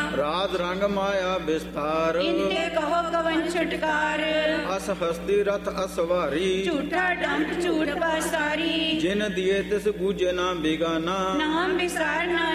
ਰਾਜ ਰੰਗ ਮਾਇਆ ਵਿਸਤਾਰ ਇਨਕੇ ਕਹੋ ਕਵਨ ਛੁਟਕਾਰ ਅਸ ਹਸਤੀ ਰਥ ਅਸਵਾਰੀ ਝੂਠਾ ਡੰਕ ਝੂਠ ਪਾਸਾਰੀ ਜਿਨ ਦਿਏ ਤਿਸ ਗੂਜੇ ਨਾ ਬਿਗਾਨਾ ਨਾਮ ਵਿਸਾਰ ਨਾ